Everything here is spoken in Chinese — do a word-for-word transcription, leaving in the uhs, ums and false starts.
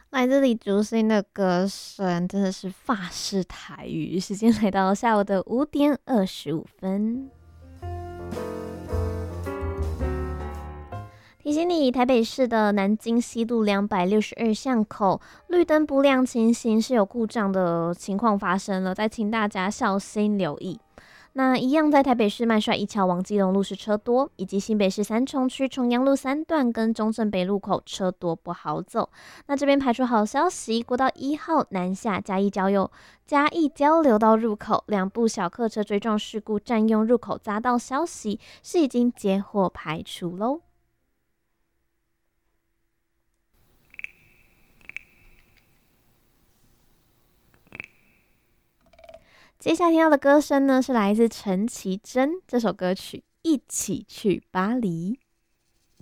来自李竹新的歌声真的是法式台语。时间来到下午的五点二十五分。提醒你，台北市的南京西路两百六十二巷口绿灯不亮情形是有故障的情况发生了，再请大家小心留意。那一样在台北市麦帅一桥往基隆路是车多，以及新北市三重区重阳路三段跟中正北路口车多不好走。那这边排除好消息，国道一号南下嘉义交流嘉义交流道入口两部小客车追撞事故占用入口匝道消息是已经接获排除喽。接下来听到的歌声呢，是来自陈绮贞这首歌曲《一起去巴黎》。